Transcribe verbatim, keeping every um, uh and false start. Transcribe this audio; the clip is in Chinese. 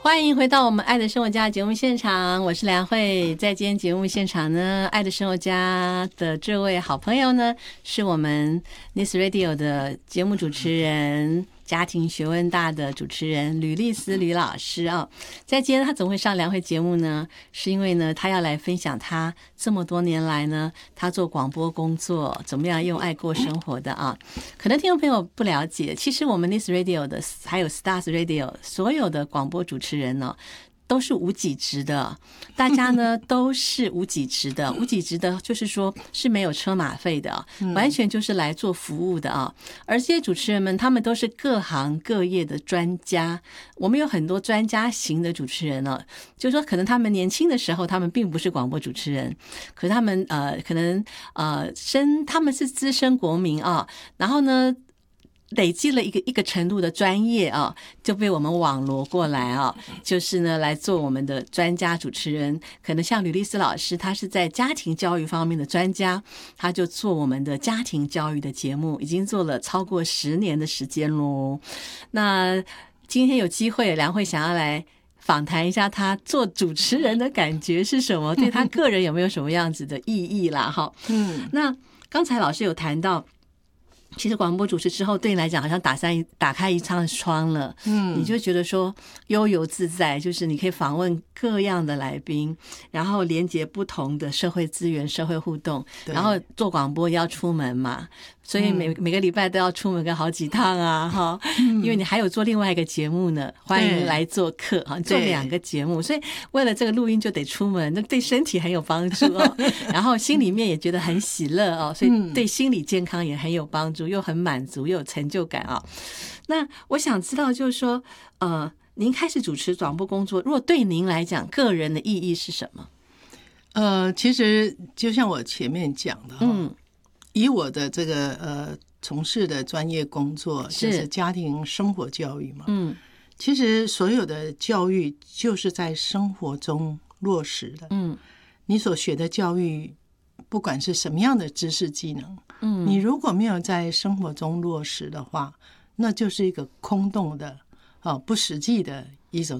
欢迎回到我们爱的生活家节目现场，我是梁慧。在今天节目现场呢，爱的生活家的这位好朋友呢，是我们 Nice Radio 的节目主持人，家庭学问大的主持人吕丽丝吕老师啊。在今天他总会上梁慧节目呢，是因为呢，他要来分享他这么多年来呢，他做广播工作怎么样用爱过生活的啊。可能听众朋友不了解，其实我们 Nice Radio 的还有 Stars Radio 所有的广播主持人呢，都是无给职的，大家呢都是无给职的，无给职的就是说是没有车马费的，完全就是来做服务的啊。而这些主持人们，他们都是各行各业的专家。我们有很多专家型的主持人呢、啊，就是说可能他们年轻的时候，他们并不是广播主持人，可是他们呃可能呃深他们是资深国民啊，然后呢，累积了一个一个程度的专业啊，就被我们网罗过来啊，就是呢来做我们的专家主持人。可能像吕丽丝老师，他是在家庭教育方面的专家，他就做我们的家庭教育的节目，已经做了超过十年的时间咯。那今天有机会，梁慧想要来访谈一下他做主持人的感觉是什么，对他个人有没有什么样子的意义啦？哈，嗯，那刚才老师有谈到，其实广播主持之后，对你来讲好像打开打开一扇窗了，嗯，你就觉得说悠游自在，就是你可以访问各样的来宾，然后连接不同的社会资源、社会互动，然后做广播要出门嘛，所以每每个礼拜都要出门个好几趟啊，哈、嗯，因为你还有做另外一个节目呢，欢迎来做客哈，做两个节目，所以为了这个录音就得出门，那对身体很有帮助哦，然后心里面也觉得很喜乐哦，所以对心理健康也很有帮助，又很满足，又有成就感啊、哦。那我想知道，就是说，呃，您开始主持广播工作，如果对您来讲，个人的意义是什么？ 呃，其实就像我前面讲的，嗯，以我的这个呃从事的专业工作就是家庭生活教育嘛，嗯，其实所有的教育就是在生活中落实的，嗯，你所学的教育，不管是什么样的知识技能，嗯，你如果没有在生活中落实的话，那就是一个空洞的、哦、不实际的一种